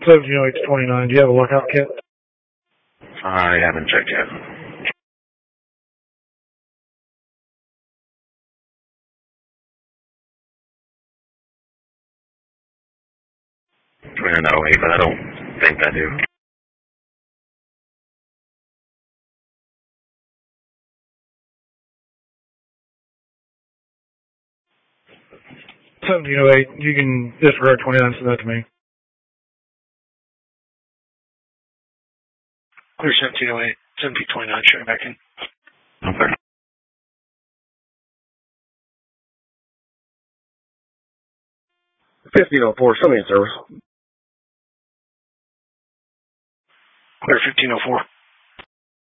1708-29. Do you have a lookout kit? I haven't checked yet. I mean, I know 8, but I don't think I do. You can disregard 29, send that to me. Clear 1708, 1729, shutting back in. Okay. Show me in service. Clear 1504.